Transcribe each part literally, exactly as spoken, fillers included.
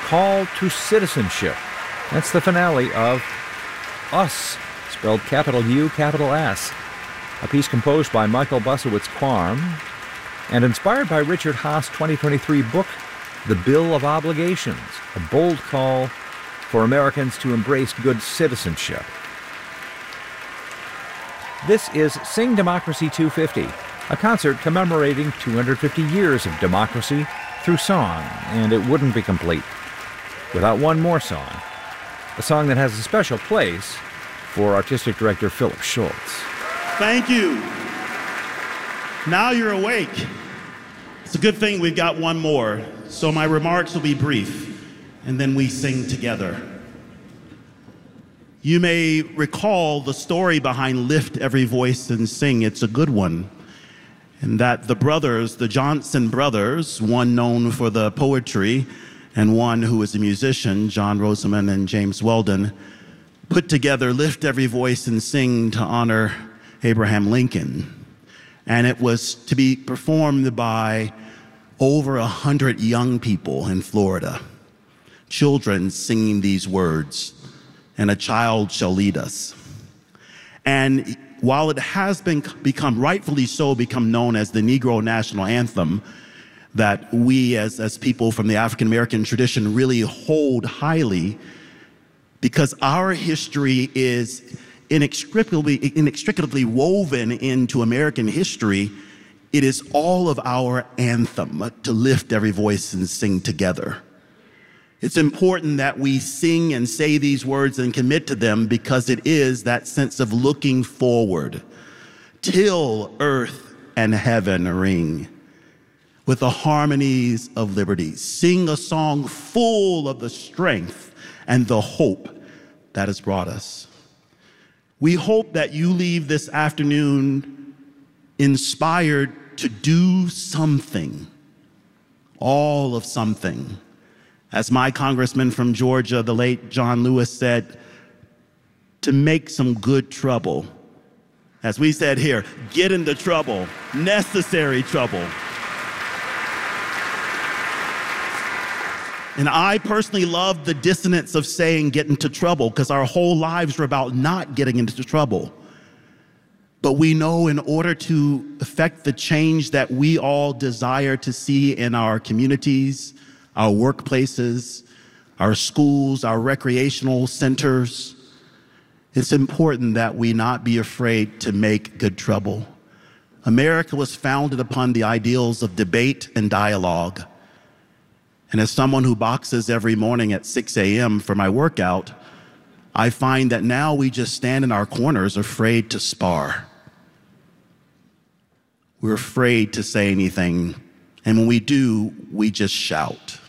Call to Citizenship. That's the finale of Us, spelled capital U, capital S, a piece composed by Michael Busowitz-Quam and inspired by Richard Haas' twenty twenty-three book, The Bill of Obligations, a bold call for Americans to embrace good citizenship. This is Sing Democracy two fifty, a concert commemorating two hundred fifty years of democracy through song, and it wouldn't be complete without one more song, a song that has a special place for Artistic Director Philip Schultz. Thank you. Now you're awake. It's a good thing we've got one more, so my remarks will be brief, and then we sing together. You may recall the story behind Lift Every Voice and Sing. It's a good one. And that the brothers, the Johnson brothers, one known for the poetry and one who was a musician, John Rosamond and James Weldon, put together Lift Every Voice and Sing to honor Abraham Lincoln. And it was to be performed by over a hundred young people in Florida, children singing these words, "And a child shall lead us." And while it has been become, rightfully so, become known as the Negro National Anthem, that we as, as people from the African American tradition really hold highly, because our history is inextricably, inextricably woven into American history, it is all of our anthem to lift every voice and sing together. It's important that we sing and say these words and commit to them, because it is that sense of looking forward till earth and heaven ring with the harmonies of liberty. Sing a song full of the strength and the hope that has brought us. We hope that you leave this afternoon inspired to do something, all of something. As my congressman from Georgia, the late John Lewis, said, to make some good trouble. As we said here, get into trouble, necessary trouble. And I personally love the dissonance of saying get into trouble, because our whole lives are about not getting into trouble. But we know in order to effect the change that we all desire to see in our communities, our workplaces, our schools, our recreational centers, it's important that we not be afraid to make good trouble. America was founded upon the ideals of debate and dialogue. And as someone who boxes every morning at six a.m. for my workout, I find that now we just stand in our corners afraid to spar. We're afraid to say anything, and when we do, we just shout.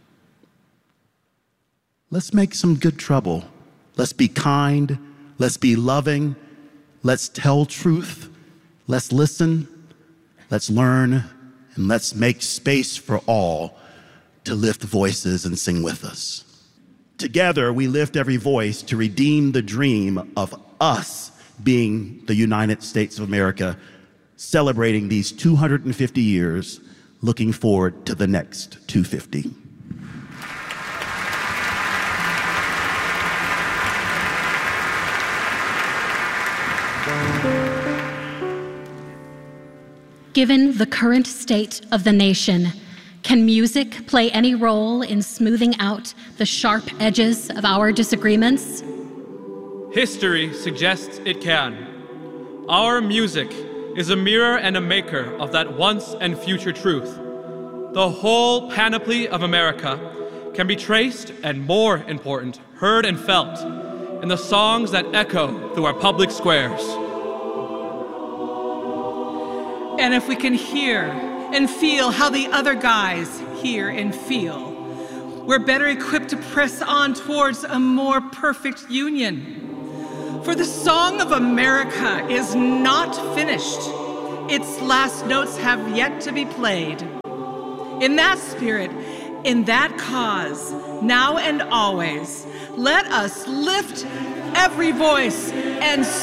Let's make some good trouble. Let's be kind. Let's be loving. Let's tell truth. Let's listen. Let's learn. And let's make space for all to lift voices and sing with us. Together, we lift every voice to redeem the dream of us being the United States of America, celebrating these two hundred fifty years, looking forward to the next two hundred fifty. Given the current state of the nation, can music play any role in smoothing out the sharp edges of our disagreements? History suggests it can. Our music is a mirror and a maker of that once and future truth. The whole panoply of America can be traced and, more important, heard and felt in the songs that echo through our public squares. And if we can hear and feel how the other guys hear and feel, we're better equipped to press on towards a more perfect union. For the song of America is not finished. Its last notes have yet to be played. In that spirit, in that cause, now and always, let us lift every voice and